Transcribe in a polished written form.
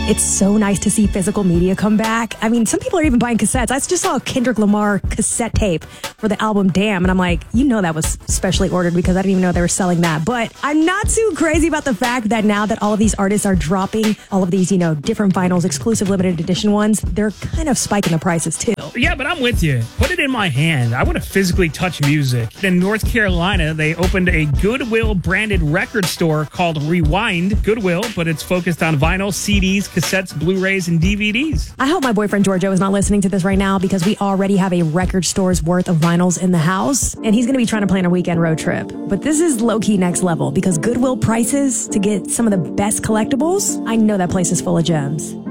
It's so nice to see physical media come back. I mean, some people are even buying cassettes. I just saw a Kendrick Lamar cassette tape for the album Damn, and I'm like, you know that was specially ordered because I didn't even know they were selling that. But I'm not too crazy about the fact that now that all of these artists are dropping all of these, different vinyls, exclusive limited edition ones, they're kind of spiking the prices too. Yeah, but I'm with you. Put it in my hand. I want to physically touch music. In North Carolina, they opened a Goodwill branded record store called Rewind Goodwill, but it's focused on vinyl, CDs, cassettes, Blu-rays, and DVDs. I hope my boyfriend Giorgio is not listening to this right now because we already have a record store's worth of vinyls in the house, and he's going to be trying to plan a weekend road trip. But this is low-key next level because Goodwill prices to get some of the best collectibles, I know that place is full of gems.